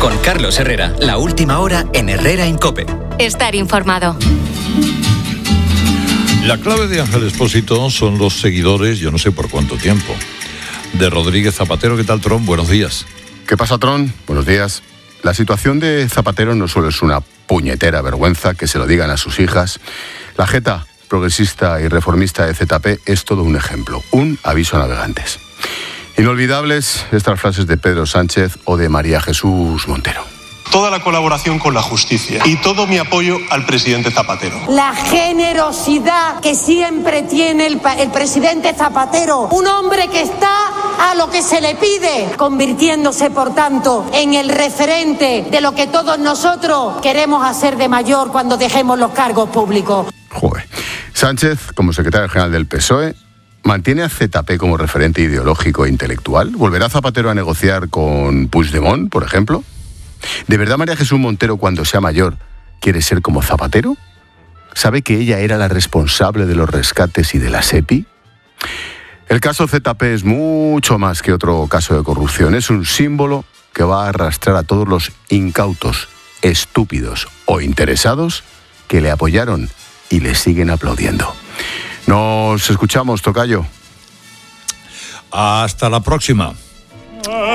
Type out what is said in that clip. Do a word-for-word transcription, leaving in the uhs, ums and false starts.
Con Carlos Herrera, la última hora en Herrera en COPE. Estar informado. La clave de Ángel Expósito son los seguidores, yo no sé por cuánto tiempo, de Rodríguez Zapatero. ¿Qué tal, Tron? Buenos días. ¿Qué pasa, Tron? Buenos días. La situación de Zapatero no solo es una puñetera vergüenza, que se lo digan a sus hijas. La jeta progresista y reformista de Z P es todo un ejemplo, un aviso a navegantes. Inolvidables estas frases de Pedro Sánchez o de María Jesús Montero. Toda la colaboración con la justicia y todo mi apoyo al presidente Zapatero. La generosidad que siempre tiene el, el presidente Zapatero, un hombre que está a lo que se le pide, convirtiéndose, por tanto, en el referente de lo que todos nosotros queremos hacer de mayor cuando dejemos los cargos públicos. Joder. Sánchez, como secretario general del P S O E, ¿mantiene a Z P como referente ideológico e intelectual? ¿Volverá Zapatero a negociar con Puigdemont, por ejemplo? ¿De verdad María Jesús Montero, cuando sea mayor, quiere ser como Zapatero? ¿Sabe que ella era la responsable de los rescates y de la SEPI? El caso Z P es mucho más que otro caso de corrupción. Es un símbolo que va a arrastrar a todos los incautos, estúpidos o interesados que le apoyaron y le siguen aplaudiendo. Nos escuchamos, tocayo. Hasta la próxima.